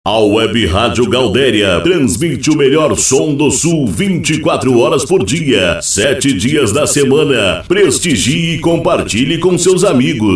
A Web Rádio Galdéria transmite o melhor som do Sul 24 horas por dia, 7 dias da semana. Prestigie e compartilhe com seus amigos.